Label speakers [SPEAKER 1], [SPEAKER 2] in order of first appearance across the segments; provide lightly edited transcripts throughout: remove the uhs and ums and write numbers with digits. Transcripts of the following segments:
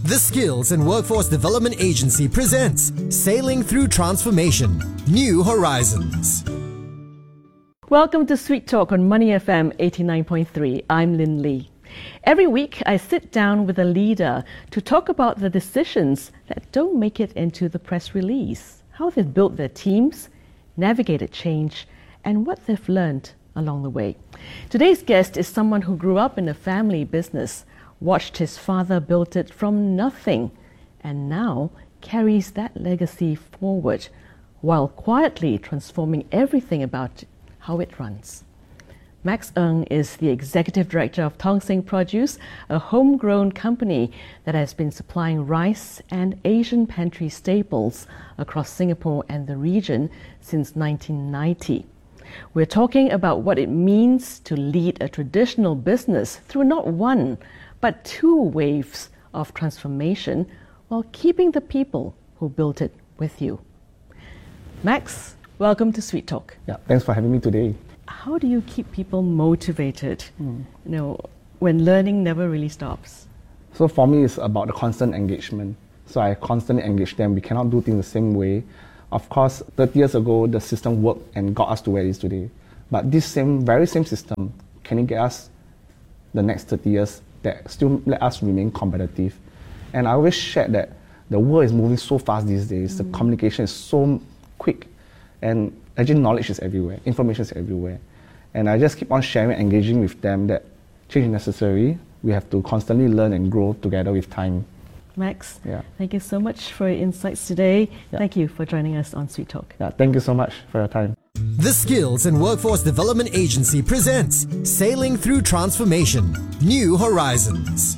[SPEAKER 1] The Skills and Workforce Development Agency presents Sailing Through Transformation, New Horizons.
[SPEAKER 2] Welcome to Sweet Talk on Money FM 89.3. I'm Lynn Lee. Every week, I sit down with a leader to talk about the decisions that don't make it into the press release, how they've built their teams, navigated change, and what they've learned along the way. Today's guest is someone who grew up in a family business, watched his father build it from nothing, and now carries that legacy forward while quietly transforming everything about how it runs. Max Ng is the Executive Director of Tong Seng Produce, a homegrown company that has been supplying rice and Asian pantry staples across Singapore and the region since 1990. We're talking about what it means to lead a traditional business through not one, but two waves of transformation while keeping the people who built it with you. Max, welcome to Sweet Talk.
[SPEAKER 3] Yeah, thanks for having me today.
[SPEAKER 2] How do you keep people motivated, when learning never really stops?
[SPEAKER 3] So for me, it's about the constant engagement. So I constantly engage them. We cannot do things the same way. Of course, 30 years ago, the system worked and got us to where it is today. But this very same system, can it get us the next 30 years that still let us remain competitive? And I always share that the world is moving so fast these days. The communication is so quick. And actually knowledge is everywhere. Information is everywhere. And I just keep on sharing, engaging with them that change is necessary. We have to constantly learn and grow together with time.
[SPEAKER 2] Max, thank you so much for your insights today. Thank you for joining us on Sweet Talk.
[SPEAKER 3] Thank you so much for your time.
[SPEAKER 1] The Skills and Workforce Development Agency presents Sailing Through Transformation, New Horizons.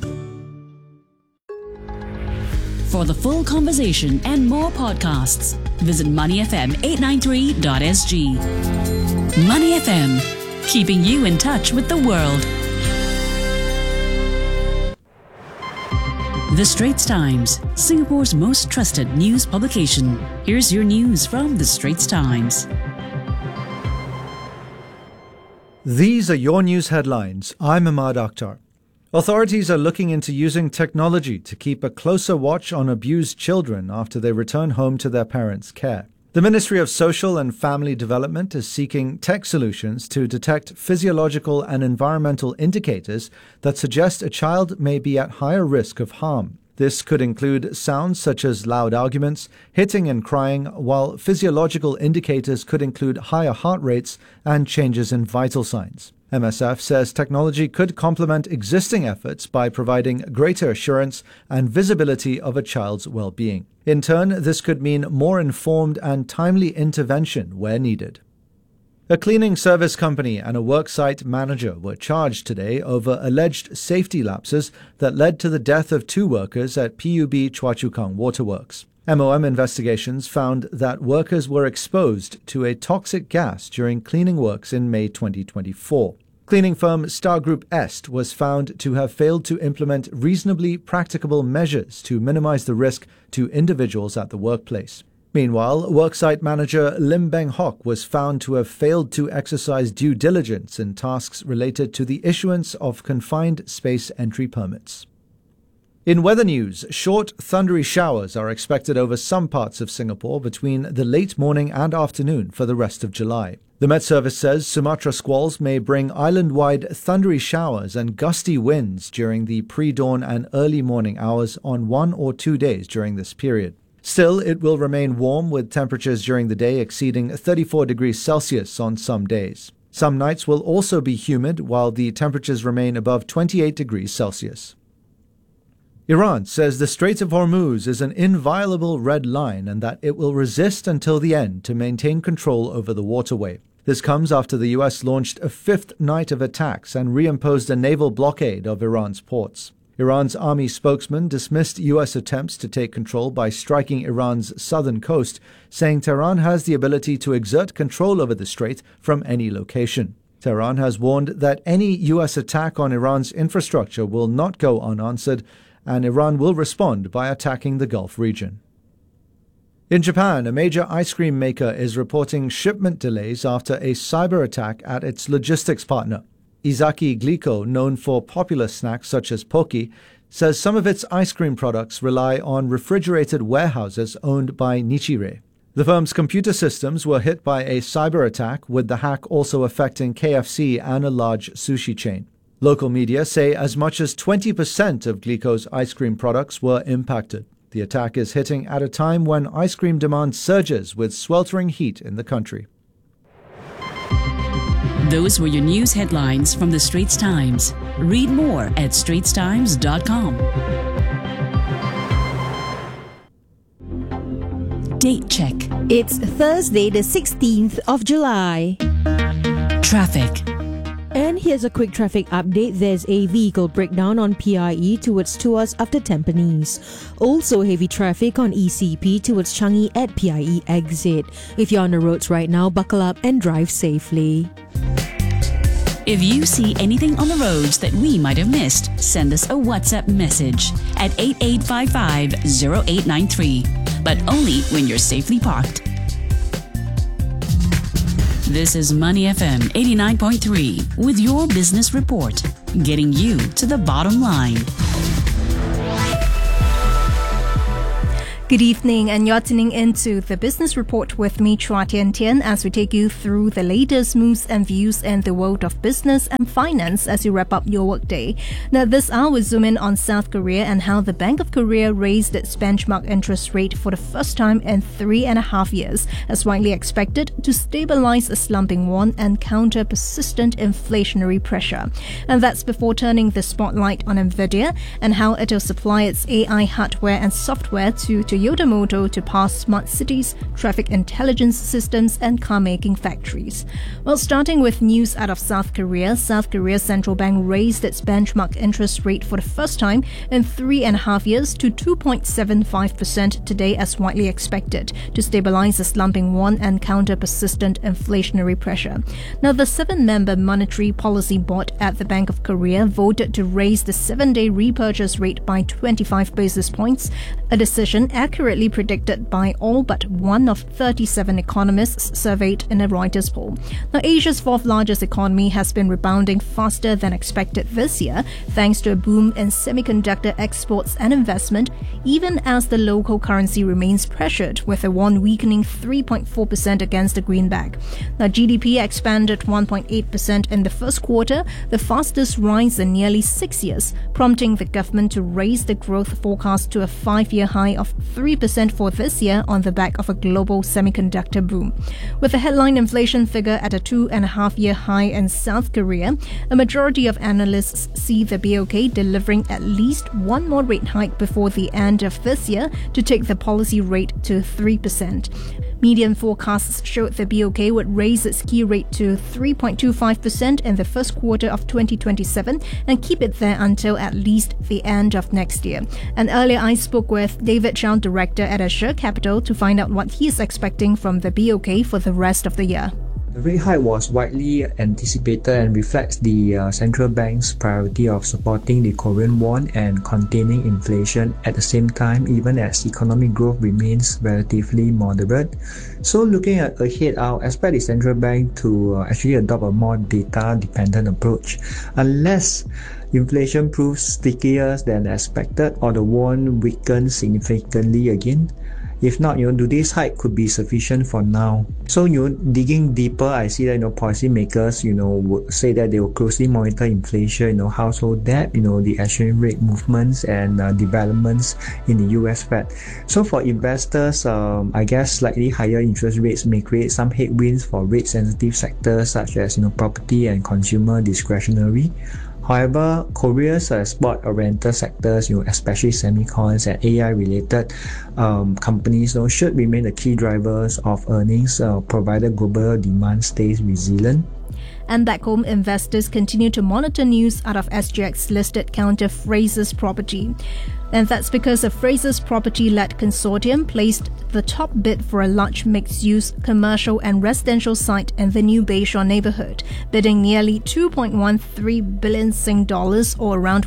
[SPEAKER 4] For the full conversation and more podcasts, visit moneyfm893.sg. Money FM, keeping you in touch with the world. The Straits Times, Singapore's most trusted news publication. Here's your news from The Straits Times.
[SPEAKER 5] These are your news headlines. I'm Ahmad Akhtar. Authorities are looking into using technology to keep a closer watch on abused children after they return home to their parents' care. The Ministry of Social and Family Development is seeking tech solutions to detect physiological and environmental indicators that suggest a child may be at higher risk of harm. This could include sounds such as loud arguments, hitting and crying, while physiological indicators could include higher heart rates and changes in vital signs. MSF says technology could complement existing efforts by providing greater assurance and visibility of a child's well-being. In turn, this could mean more informed and timely intervention where needed. A cleaning service company and a worksite manager were charged today over alleged safety lapses that led to the death of two workers at PUB Choa Chu Kang Waterworks. MOM investigations found that workers were exposed to a toxic gas during cleaning works in May 2024. Cleaning firm Star Group Est was found to have failed to implement reasonably practicable measures to minimize the risk to individuals at the workplace. Meanwhile, worksite manager Lim Beng Hock was found to have failed to exercise due diligence in tasks related to the issuance of confined space entry permits. In weather news, short, thundery showers are expected over some parts of Singapore between the late morning and afternoon for the rest of July. The Met Service says Sumatra squalls may bring island-wide thundery showers and gusty winds during the pre-dawn and early morning hours on 1 or 2 days during this period. Still, it will remain warm with temperatures during the day exceeding 34 degrees Celsius on some days. Some nights will also be humid while the temperatures remain above 28 degrees Celsius. Iran says the Strait of Hormuz is an inviolable red line and that it will resist until the end to maintain control over the waterway. This comes after the US launched a fifth night of attacks and reimposed a naval blockade of Iran's ports. Iran's army spokesman dismissed US attempts to take control by striking Iran's southern coast, saying Tehran has the ability to exert control over the strait from any location. Tehran has warned that any US attack on Iran's infrastructure will not go unanswered, and Iran will respond by attacking the Gulf region. In Japan, a major ice cream maker is reporting shipment delays after a cyber attack at its logistics partner. Izaki Glico, known for popular snacks such as Pocky, says some of its ice cream products rely on refrigerated warehouses owned by Nichire. The firm's computer systems were hit by a cyber attack, with the hack also affecting KFC and a large sushi chain. Local media say as much as 20% of Glico's ice cream products were impacted. The attack is hitting at a time when ice cream demand surges with sweltering heat in the country.
[SPEAKER 4] Those were your news headlines from the Straits Times. Read more at straitstimes.com. Date check.
[SPEAKER 6] It's Thursday, the 16th of July.
[SPEAKER 4] Traffic.
[SPEAKER 6] And here's a quick traffic update. There's a vehicle breakdown on PIE towards Tuas after Tampines. Also heavy traffic on ECP towards Changi at PIE exit. If you're on the roads right now, buckle up and drive safely.
[SPEAKER 4] If you see anything on the roads that we might have missed, send us a WhatsApp message at 8855-0893. But only when you're safely parked. This is Money FM 89.3 with your business report, getting you to the bottom line.
[SPEAKER 7] Good evening, and you're tuning into the Business Report with me, Chua Tian Tian, as we take you through the latest moves and views in the world of business and finance as you wrap up your workday. Now, this hour we zoom in on South Korea and how the Bank of Korea raised its benchmark interest rate for the first time in 3.5 years, as widely expected, to stabilize a slumping won and counter persistent inflationary pressure. And that's before turning the spotlight on Nvidia and how it'll supply its AI hardware and software to Toyota Motor to power smart cities, traffic intelligence systems, and car-making factories. Well, starting with news out of South Korea's central bank raised its benchmark interest rate for the first time in 3.5 years to 2.75% today, as widely expected, to stabilize the slumping won and counter persistent inflationary pressure. Now, the 7-member Monetary Policy Board at the Bank of Korea voted to raise the 7-day repurchase rate by 25 basis points, a decision accurately predicted by all but one of 37 economists surveyed in a Reuters poll. Now, Asia's fourth largest economy has been rebounding faster than expected this year, thanks to a boom in semiconductor exports and investment, even as the local currency remains pressured, with the won weakening 3.4% against the greenback. Now, GDP expanded 1.8% in the first quarter, the fastest rise in nearly 6 years, prompting the government to raise the growth forecast to a 5-year high of 3% for this year on the back of a global semiconductor boom. With the headline inflation figure at a 2.5-year high in South Korea, a majority of analysts see the BOK delivering at least one more rate hike before the end of this year to take the policy rate to 3%. Median forecasts showed the BOK would raise its key rate to 3.25% in the first quarter of 2027 and keep it there until at least the end of next year. And earlier I spoke with David Chow, director at Assure Capital, to find out what he is expecting from the BOK for the rest of the year.
[SPEAKER 8] The rate hike was widely anticipated and reflects the central bank's priority of supporting the Korean won and containing inflation at the same time, even as economic growth remains relatively moderate. So looking ahead, I'll expect the central bank to actually adopt a more data-dependent approach. Unless inflation proves stickier than expected or the won weakens significantly again. If not, today's hike could be sufficient for now. So, digging deeper, I see that, policymakers, would say that they will closely monitor inflation, household debt, the exchange rate movements and developments in the US Fed. So for investors, I guess slightly higher interest rates may create some headwinds for rate-sensitive sectors such as, property and consumer discretionary. However, Korea's export-oriented sectors, especially semicons and AI-related companies, should remain the key drivers of earnings, provided global demand stays resilient.
[SPEAKER 7] And back home, investors continue to monitor news out of SGX-listed counter Frasers Property. And that's because a Frasers property-led consortium placed the top bid for a large mixed-use commercial and residential site in the new Bayshore neighbourhood, bidding nearly 2.13 billion Sing dollars, or around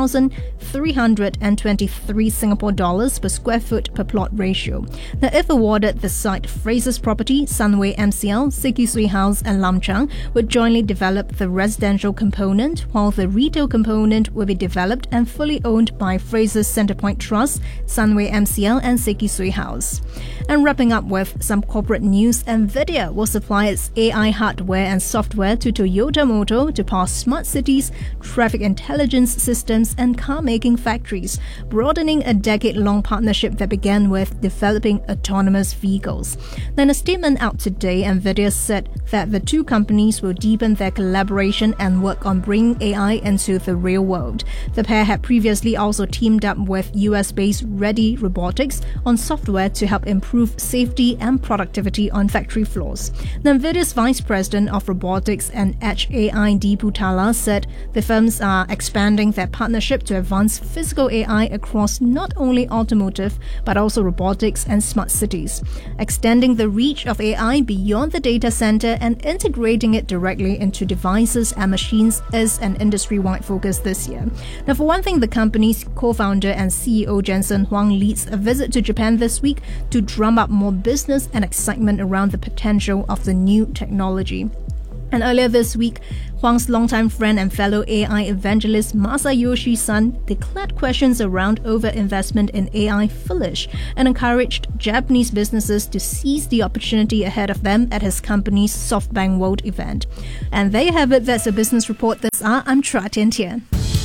[SPEAKER 7] 1,323 Singapore dollars per square foot per plot ratio. Now, if awarded, the site Frasers Property, Sunway MCL, Sekisui House and Lam Chang would jointly develop the residential component, while the retail component will be developed and fully owned by Frasers Centrepoint Trust, Sunway MCL and Sekisui House. And wrapping up with some corporate news, NVIDIA will supply its AI hardware and software to Toyota Motor to power smart cities, traffic intelligence systems and car-making factories, broadening a decade-long partnership that began with developing autonomous vehicles. Now, in a statement out today, NVIDIA said that the two companies will deepen their collaboration and work on bringing AI into the real world. The pair had previously also teamed up with US-based Ready Robotics on software to help improve safety and productivity on factory floors. Now, NVIDIA's Vice President of Robotics and Edge AI, Deepu Tala, said the firms are expanding their partnership to advance physical AI across not only automotive but also robotics and smart cities, extending the reach of AI beyond the data center and integrating it directly into devices and machines is an industry-wide focus this year. Now, for one thing, the company's co-founder and CEO Jensen Huang leads a visit to Japan this week to drum up more business and excitement around the potential of the new technology. And earlier this week, Huang's longtime friend and fellow AI evangelist Masayoshi Son declared questions around overinvestment in AI foolish and encouraged Japanese businesses to seize the opportunity ahead of them at his company's SoftBank World event. And there you have it. That's a business report this hour. I'm Chua Tian Tian.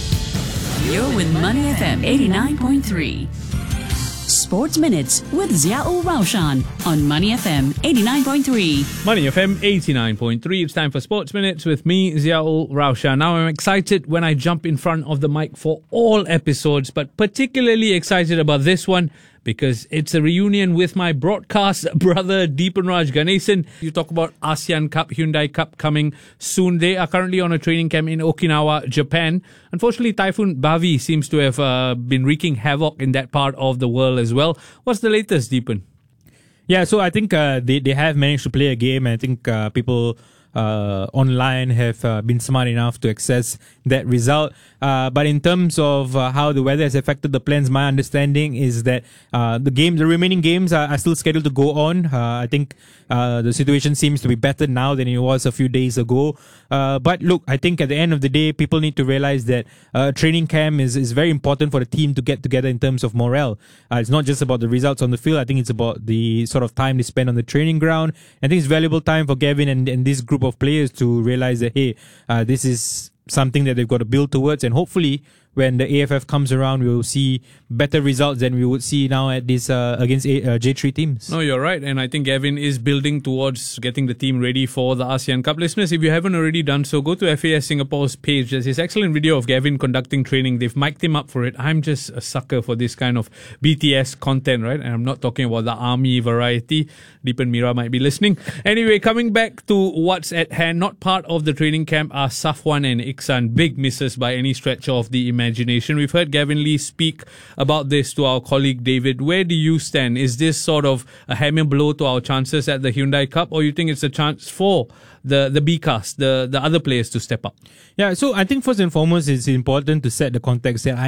[SPEAKER 4] You're with Money FM 89.3. Sports Minutes with Ziaul Raushan on Money FM 89.3.
[SPEAKER 9] Money FM 89.3. It's time for Sports Minutes with me, Ziaul Raushan. Now, I'm excited when I jump in front of the mic for all episodes, but particularly excited about this one because it's a reunion with my broadcast brother, Deepan Raj Ganesan. You talk about ASEAN Cup, Hyundai Cup coming soon. They are currently on a training camp in Okinawa, Japan. Unfortunately, Typhoon Bavi seems to have been wreaking havoc in that part of the world as well. What's the latest, Deepan?
[SPEAKER 10] Yeah, so I think they have managed to play a game. I think people online have been smart enough to access that result. But in terms of how the weather has affected the plans, my understanding is that the remaining games are still scheduled to go on. I think the situation seems to be better now than it was a few days ago. But look, I think at the end of the day, people need to realize that training camp is very important for the team to get together in terms of morale. It's not just about the results on the field. I think it's about the sort of time they spend on the training ground. I think it's valuable time for Gavin and this group of players to realize that, hey, this is something that they've got to build towards, and hopefully when the AFF comes around, we will see better results than we would see now at this against J3 teams.
[SPEAKER 9] No, you're right. And I think Gavin is building towards getting the team ready for the ASEAN Cup. Listeners, if you haven't already done so, go to FAS Singapore's page. There's this excellent video of Gavin conducting training. They've mic'd him up for it. I'm just a sucker for this kind of BTS content, right? And I'm not talking about the army variety. Deepan Mira might be listening. Anyway, coming back to what's at hand, not part of the training camp are Safwan and Iksan. Big misses by any stretch of the imagination. We've heard Gavin Lee speak about this to our colleague David. Where do you stand? Is this sort of a hammer blow to our chances at the Hyundai Cup, or you think it's a chance for the B-cast, the other players to step up?
[SPEAKER 10] Yeah, so I think first and foremost, it's important to set the context that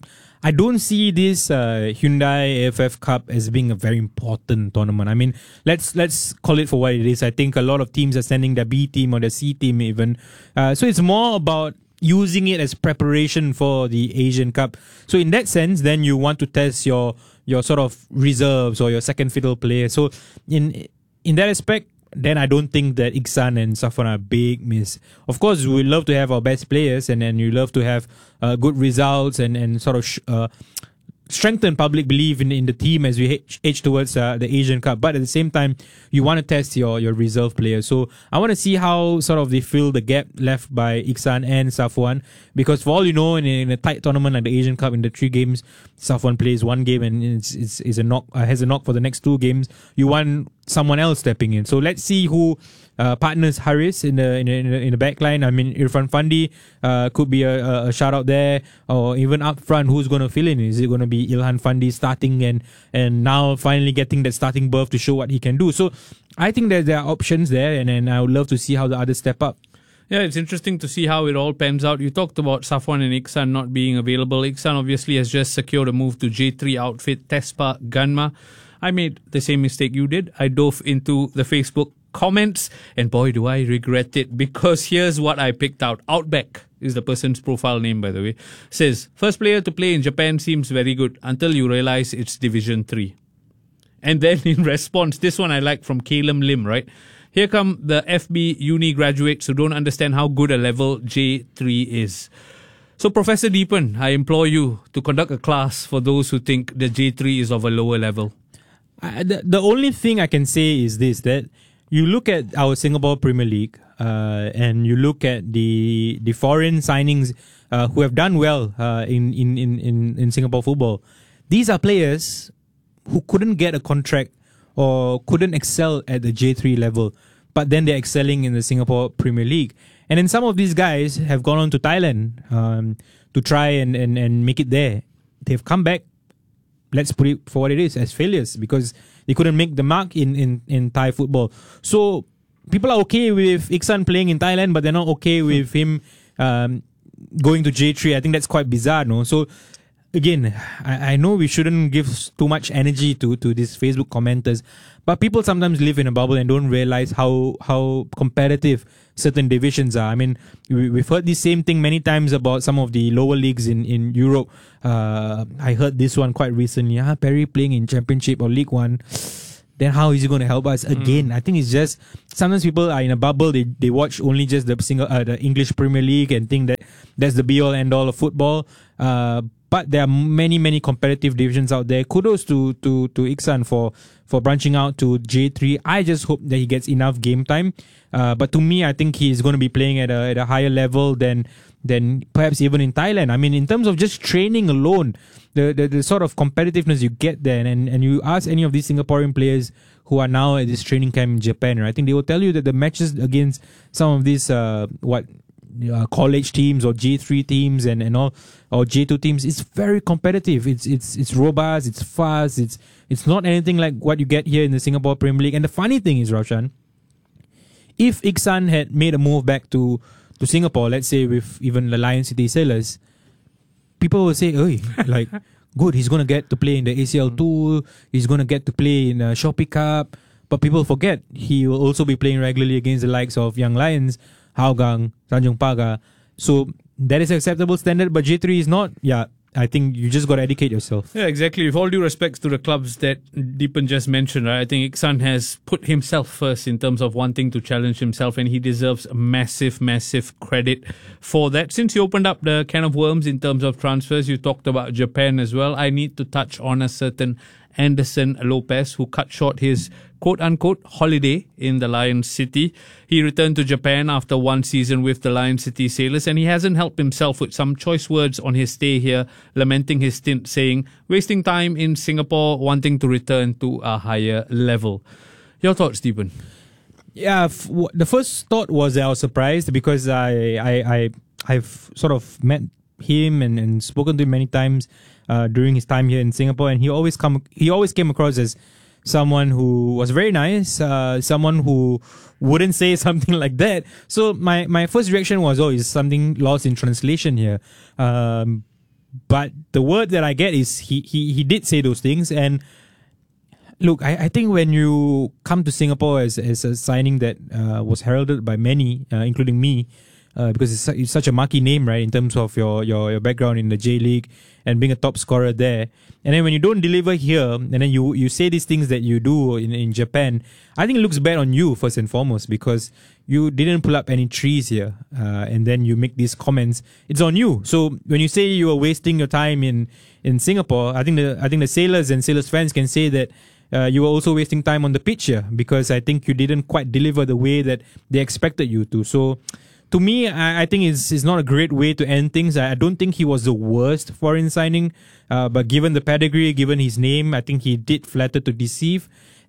[SPEAKER 10] I don't see this Hyundai AFF Cup as being a very important tournament. I mean, let's call it for what it is. I think a lot of teams are sending their B team or their C team even. So it's more about using it as preparation for the Asian Cup. So in that sense, then you want to test your sort of reserves or your second fiddle players. So in that aspect, then I don't think that Iksan and Safwan are big miss. Of course, we love to have our best players, and then you love to have good results and sort of strengthen public belief in the team as we edge towards the Asian Cup. But at the same time, you want to test your reserve players. So I want to see how sort of they fill the gap left by Iksan and Safwan. Because for all you know, in a tight tournament like the Asian Cup, in the 3 games, Safwan plays 1 game and is a knock, has a knock for the next 2 games. You want someone else stepping in. So let's see who partners Haris in the back line. I mean, Irfan Fandi could be a shout out there, or even up front, who's going to fill in? Is it going to be see Ilhan Fandi starting and now finally getting that starting berth to show what he can do. So I think that there are options there, and I would love to see how the others step up.
[SPEAKER 9] Yeah, it's interesting to see how it all pans out. You talked about Safwan and Iksan not being available. Iksan obviously has just secured a move to J3 outfit Tespa Ganma. I made the same mistake you did. I dove into the Facebook comments, and boy, do I regret it, because here's what I picked out. Outback is the person's profile name, by the way. Says, first player to play in Japan seems very good until you realize it's Division 3. And then in response, this one I like from Caleb Lim, right? Here come the FB uni graduates who don't understand how good a level J3 is. So Professor Deepan, I implore you to conduct a class for those who think the J3 is of a lower level.
[SPEAKER 10] The only thing I can say is this, that you look at our Singapore Premier League and you look at the foreign signings who have done well in Singapore football. These are players who couldn't get a contract or couldn't excel at the J3 level, but then they're excelling in the Singapore Premier League. And then some of these guys have gone on to Thailand to try and make it there. They've come back, let's put it for what it is, as failures, because they couldn't make the mark in Thai football. So people are okay with Iksan playing in Thailand, but they're not okay with him going to J3. I think that's quite bizarre, no? So again, I know we shouldn't give too much energy to these Facebook commenters, but people sometimes live in a bubble and don't realize how competitive certain divisions are. I mean, we've heard the same thing many times about some of the lower leagues in Europe. I heard this one quite recently. Perry playing in Championship or League One. Then how is he going to help us again? I think it's just sometimes people are in a bubble. They watch only just the English Premier League and think that that's the be all end all of football. But there are many competitive divisions out there. Kudos to Iksan for branching out to J3. I just hope that he gets enough game time. But to me, I think he's going to be playing at a higher level than perhaps even in Thailand. I mean, in terms of just training alone, the sort of competitiveness you get there, and you ask any of these Singaporean players who are now at this training camp in Japan, right? I think they will tell you that the matches against some of these college teams or J3 teams and all, or J2 teams, it's very competitive. It's robust, it's fast, it's not anything like what you get here in the Singapore Premier League. And the funny thing is, Raushan, if Iksan had made a move back to Singapore, let's say with even the Lion City Sailors, people will say, "Hey, like, good, he's going to get to play in the ACL Tour, he's going to get to play in the Shopee Cup." But people forget he will also be playing regularly against the likes of Young Lions, Hougang, Tanjong Pagar. So that is acceptable standard, but J3 is not. Yeah, I think you just got to educate yourself.
[SPEAKER 9] Yeah, exactly. With all due respects to the clubs that Deepan just mentioned, right? I think Iksan has put himself first in terms of wanting to challenge himself, and he deserves massive credit for that. Since you opened up the can of worms in terms of transfers, you talked about Japan as well. I need to touch on a certain Anderson Lopez, who cut short his quote-unquote holiday in the Lion City. He returned to Japan after one season with the Lion City Sailors, and he hasn't helped himself with some choice words on his stay here, lamenting his stint, saying, wasting time in Singapore, wanting to return to a higher level. Your thoughts, Stephen?
[SPEAKER 10] Yeah, the first thought was that I was surprised because I've sort of met him and spoken to him many times during his time here in Singapore, and he always came across as someone who was very nice, someone who wouldn't say something like that. So my first reaction was, is something lost in translation here? But the word that I get is he did say those things. And look, I think when you come to Singapore as a signing that was heralded by many, including me, because it's such a marquee name, right, in terms of your background in the J League and being a top scorer there. And then when you don't deliver here, and then you say these things that you do in Japan, I think it looks bad on you first and foremost, because you didn't pull up any trees here, and then you make these comments. It's on you. So when you say you are wasting your time in Singapore, I think the Sailors and Sailors fans can say that you were also wasting time on the pitch here, because I think you didn't quite deliver the way that they expected you to. So to me, I think it's not a great way to end things. I don't think he was the worst foreign signing, but given the pedigree, given his name, I think he did flatter to deceive.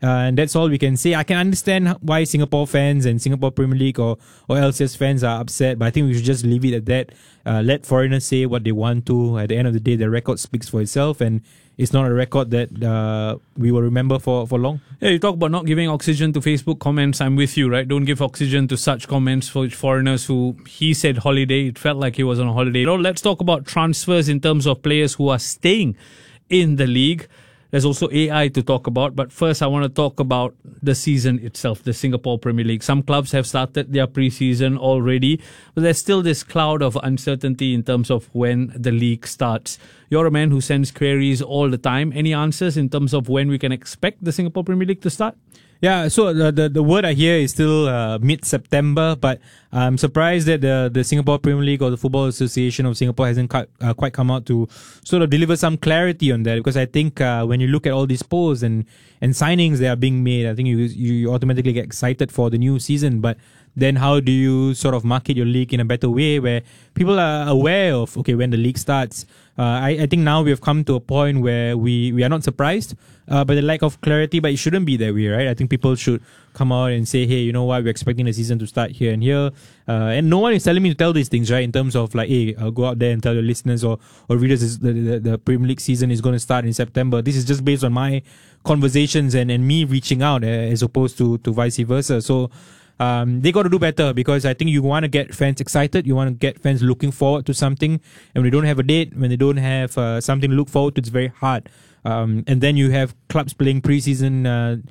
[SPEAKER 10] And that's all we can say. I can understand why Singapore fans and Singapore Premier League or LCS fans are upset, but I think we should just leave it at that. Let foreigners say what they want to. At the end of the day, the record speaks for itself, and it's not a record that we will remember for long.
[SPEAKER 9] Yeah, you talk about not giving oxygen to Facebook comments. I'm with you, right? Don't give oxygen to such comments for foreigners who, he said holiday. It felt like he was on a holiday. Let's talk about transfers in terms of players who are staying in the league. There's also AI to talk about, but first I want to talk about the season itself, the Singapore Premier League. Some clubs have started their pre-season already, but there's still this cloud of uncertainty in terms of when the league starts. You're a man who sends queries all the time. Any answers in terms of when we can expect the Singapore Premier League to start?
[SPEAKER 10] Yeah, so the word I hear is still mid-September, but I'm surprised that the Singapore Premier League or the Football Association of Singapore hasn't quite come out to sort of deliver some clarity on that, because I think when you look at all these polls and signings that are being made, I think you automatically get excited for the new season, but then how do you sort of market your league in a better way where people are aware of, okay, when the league starts? I think now we have come to a point where we are not surprised by the lack of clarity, but it shouldn't be that way, right? I think people should come out and say, hey, you know what, we're expecting the season to start here and here. And no one is telling me to tell these things, right? In terms of like, hey, I'll go out there and tell your listeners or readers the Premier League season is going to start in September. This is just based on my conversations and me reaching out as opposed to vice versa. So they got to do better, because I think you want to get fans excited. You want to get fans looking forward to something. And when they don't have a date, when they don't have something to look forward to, it's very hard. And then you have clubs playing preseason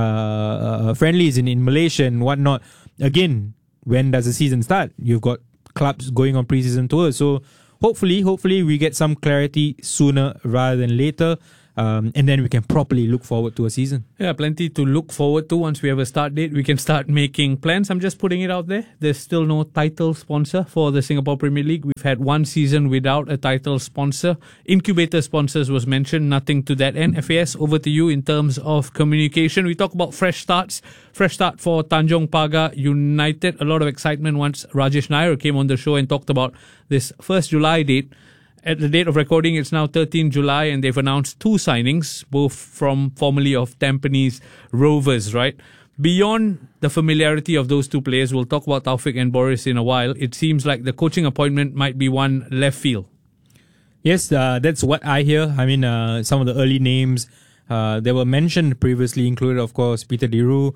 [SPEAKER 10] friendlies in Malaysia and whatnot. Again, when does the season start? You've got clubs going on preseason tours. So hopefully we get some clarity sooner rather than later. And then we can properly look forward to a season.
[SPEAKER 9] Yeah, plenty to look forward to. Once we have a start date, we can start making plans. I'm just putting it out there. There's still no title sponsor for the Singapore Premier League. We've had one season without a title sponsor. Incubator sponsors was mentioned, nothing to that end. FAS, over to you in terms of communication. We talk about fresh starts. Fresh start for Tanjong Pagar United. A lot of excitement once Rajesh Nair came on the show and talked about this 1st July date. At the date of recording, it's now 13 July, and they've announced 2 signings, both from formerly of Tampines Rovers, right? Beyond the familiarity of those 2 players, we'll talk about Taufik and Boris in a while. It seems like the coaching appointment might be one left field.
[SPEAKER 10] Yes, that's what I hear. I mean, some of the early names that were mentioned previously included, of course, Peter Diru.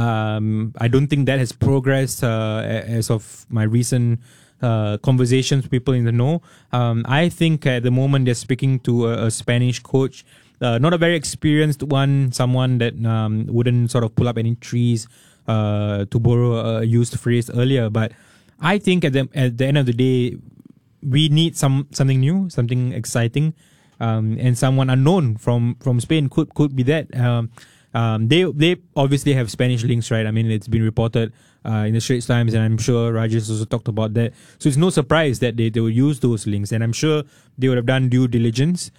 [SPEAKER 10] I don't think that has progressed as of my recent conversations with people in the know. I think at the moment they're speaking to a Spanish coach, not a very experienced one, someone that wouldn't sort of pull up any trees, to borrow a used phrase earlier. But I think at the end of the day, we need something new, something exciting, and someone unknown from Spain could be that. They obviously have Spanish links, right? I mean, it's been reported in the Straits Times, and I'm sure Rajesh also talked about that. So it's no surprise that they will use those links, and I'm sure they would have done due diligence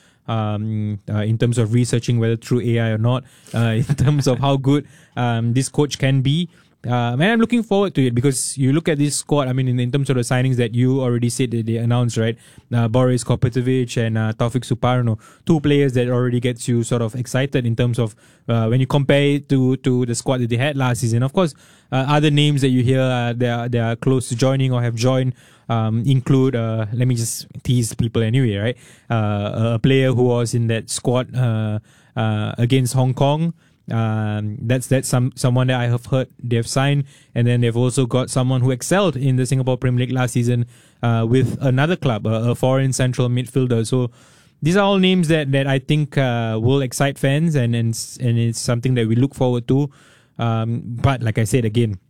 [SPEAKER 10] in terms of researching whether through AI or not, in terms of how good this coach can be. And I'm looking forward to it, because you look at this squad, I mean, in terms of the signings that you already said that they announced, right? Boris Kopetovic and Taufik Suparno, 2 players that already gets you sort of excited in terms of when you compare it to the squad that they had last season. Of course, other names that you hear they are close to joining or have joined include, let me just tease people anyway, right? A player who was in that squad against Hong Kong. That's someone that I have heard they've signed, and then they've also got someone who excelled in the Singapore Premier League last season with another club, a foreign central midfielder. So these are all names that I think will excite fans, and it's something that we look forward to. But like I said again,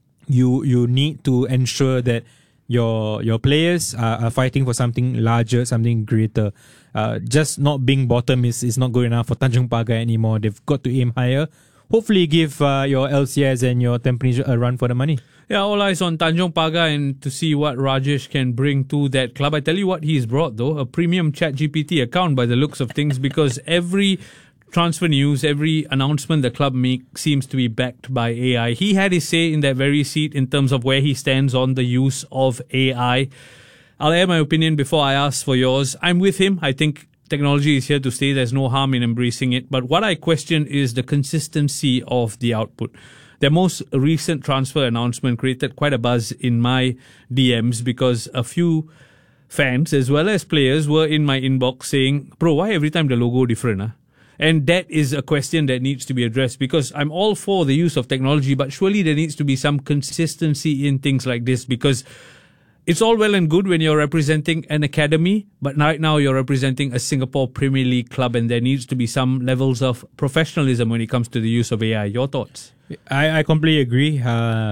[SPEAKER 10] you need to ensure that your players are fighting for something larger, something greater. Just not being bottom is not good enough for Tanjong Pagar anymore. They've got to aim higher. Hopefully give your LCS and your Tampines a run for the money.
[SPEAKER 9] Yeah, all eyes on Tanjong Pagar and to see what Rajesh can bring to that club. I tell you what he's brought though, a premium ChatGPT account by the looks of things, because every transfer news, every announcement the club makes seems to be backed by AI. He had his say in that very seat in terms of where he stands on the use of AI. I'll air my opinion before I ask for yours. I'm with him. I think technology is here to stay. There's no harm in embracing it. But what I question is the consistency of the output. Their most recent transfer announcement created quite a buzz in my DMs because a few fans as well as players were in my inbox saying, bro, why every time the logo different? Huh? And that is a question that needs to be addressed, because I'm all for the use of technology, but surely there needs to be some consistency in things like this, because it's all well and good when you're representing an academy, but right now you're representing a Singapore Premier League club, and there needs to be some levels of professionalism when it comes to the use of AI. Your thoughts?
[SPEAKER 10] I completely agree.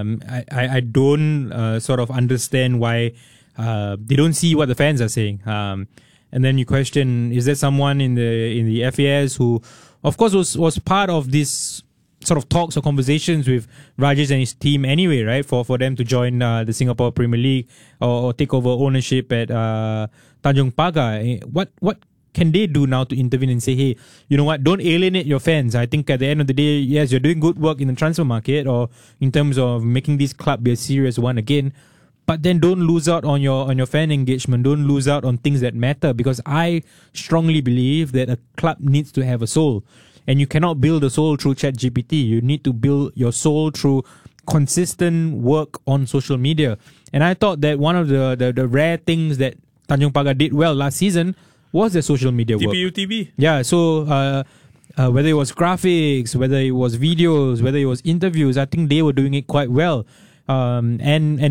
[SPEAKER 10] I don't sort of understand why they don't see what the fans are saying. And then you question, is there someone in the FAS who, of course, was part of this sort of talks or conversations with Rajesh and his team anyway, right? For them to join the Singapore Premier League or take over ownership at Tanjong Pagar. What can they do now to intervene and say, hey, you know what, don't alienate your fans? I think at the end of the day, yes, you're doing good work in the transfer market or in terms of making this club be a serious one again. But then don't lose out on your fan engagement. Don't lose out on things that matter, because I strongly believe that a club needs to have a soul. And you cannot build a soul through ChatGPT. You need to build your soul through consistent work on social media. And I thought that one of the rare things that Tanjong Pagar did well last season was their social media work.
[SPEAKER 9] TPU TV.
[SPEAKER 10] Yeah, so whether it was graphics, whether it was videos, whether it was interviews, I think they were doing it quite well. And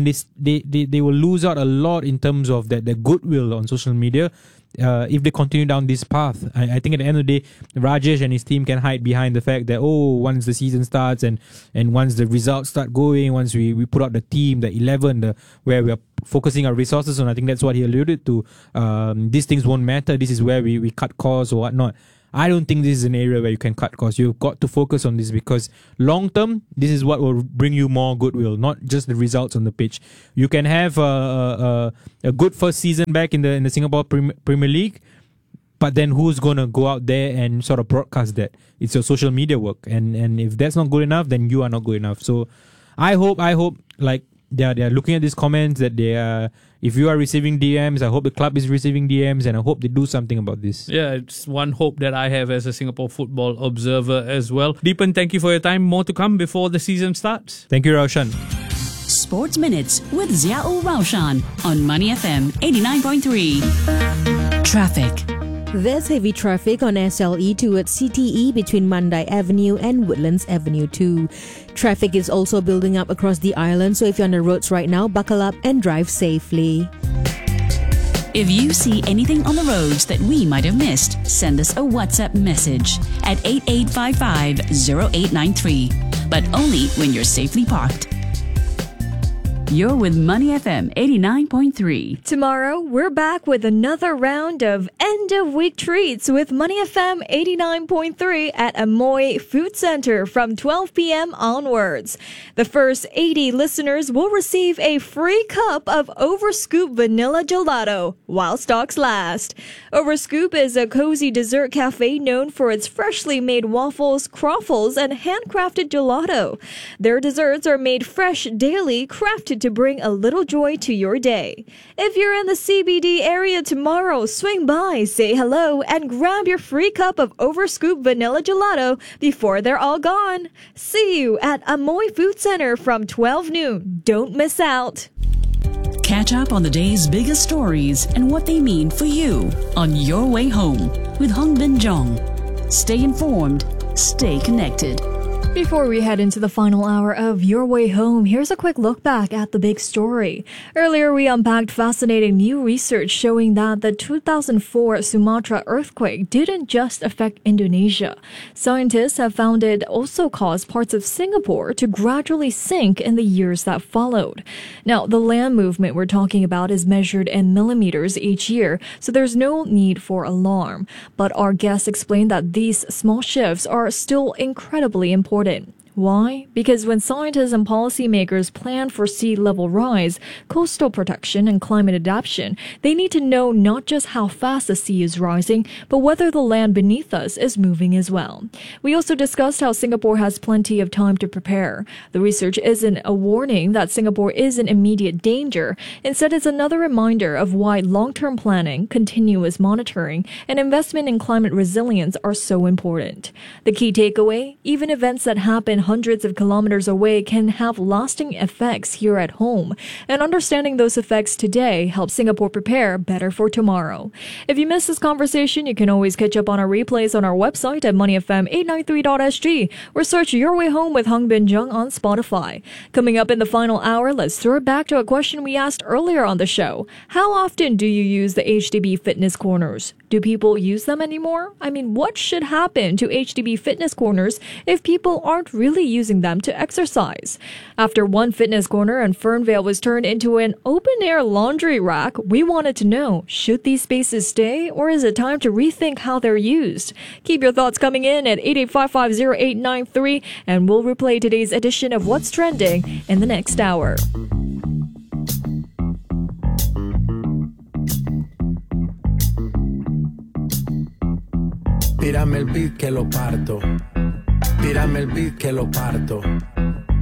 [SPEAKER 10] they will lose out a lot in terms of the goodwill on social media if they continue down this path. I think at the end of the day, Rajesh and his team can hide behind the fact that, once the season starts and once the results start going, once we put out the team, the 11, where we are focusing our resources on, I think that's what he alluded to. These things won't matter. This is where we cut costs or whatnot. I don't think this is an area where you can cut costs. You've got to focus on this, because long term, this is what will bring you more goodwill, not just the results on the pitch. You can have a good first season back in the Singapore Premier League, but then who's going to go out there and sort of broadcast that? It's your social media work. And if that's not good enough, then you are not good enough. So I hope like they're looking at these comments, that they are, if you are receiving DMs, I hope the club is receiving DMs, and I hope they do something about this.
[SPEAKER 9] Yeah, it's one hope that I have as a Singapore football observer as well. Deepan, thank you for your time. More to come before the season starts.
[SPEAKER 10] Thank you, Raushan.
[SPEAKER 4] Sports Minutes with Ziaul Raushan on Money FM 89.3. Traffic.
[SPEAKER 6] There's heavy traffic on SLE towards CTE between Mandai Avenue and Woodlands Avenue 2. Traffic is also building up across the island, so if you're on the roads right now, buckle up and drive safely.
[SPEAKER 4] If you see anything on the roads that we might have missed, send us a WhatsApp message at 8855-0893. But only when you're safely parked. You're with Money FM 89.3.
[SPEAKER 7] Tomorrow, we're back with another round of end-of-week treats with Money FM 89.3 at Amoy Food Centre from 12 p.m. onwards. The first 80 listeners will receive a free cup of Overscoop Vanilla Gelato while stocks last. Overscoop is a cozy dessert cafe known for its freshly made waffles, croffles, and handcrafted gelato. Their desserts are made fresh daily, crafted to bring a little joy to your day. If you're in the CBD area tomorrow, swing by, say hello, and grab your free cup of Overscoop Vanilla Gelato before they're all gone. See you at Amoy Food Centre from 12 noon. Don't miss out.
[SPEAKER 4] Catch up on the day's biggest stories and what they mean for you on Your Way Home with Hong Bin Jong. Stay informed, stay connected.
[SPEAKER 7] Before we head into the final hour of Your Way Home, here's a quick look back at the big story. Earlier, we unpacked fascinating new research showing that the 2004 Sumatra earthquake didn't just affect Indonesia. Scientists have found it also caused parts of Singapore to gradually sink in the years that followed. Now, the land movement we're talking about is measured in millimeters each year, so there's no need for alarm. But our guests explained that these small shifts are still incredibly important.
[SPEAKER 11] Why? Because when scientists and policymakers plan for sea level rise, coastal protection, and climate adaptation, they need to know not just how fast the sea is rising, but whether the land beneath us is moving as well. We also discussed how Singapore has plenty of time to prepare. The research isn't a warning that Singapore is in immediate danger. Instead, it's another reminder of why long-term planning, continuous monitoring, and investment in climate resilience are so important. The key takeaway, even events that happen hundreds of kilometers away can have lasting effects here at home, and understanding those effects today helps Singapore prepare better for tomorrow. If you missed this conversation, you can always catch up on our replays on our website at moneyfm893.sg or search Your Way Home with Hung Bin Jung on Spotify. Coming up in the final hour, let's throw it back to a question we asked earlier on the show. How often do you use the HDB fitness corners? Do people use them anymore? I mean, what should happen to HDB fitness corners if people aren't really using them to exercise? After one fitness corner in Fernvale was turned into an open-air laundry rack, we wanted to know, should these spaces stay or is it time to rethink how they're used? Keep your thoughts coming in at 88550893 and we'll replay today's edition of What's Trending in the next hour.
[SPEAKER 12] Tírame el beat que lo parto. Tírame el beat que lo parto.